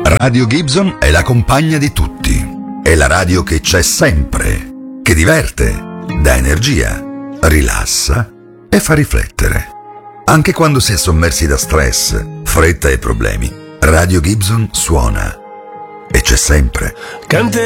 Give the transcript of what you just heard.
Radio Gibson è la compagna di tutti. È la radio che c'è sempre, che diverte, dà energia, rilassa e fa riflettere. Anche quando si è sommersi da stress, fretta e problemi, Radio Gibson suona e c'è sempre. Cante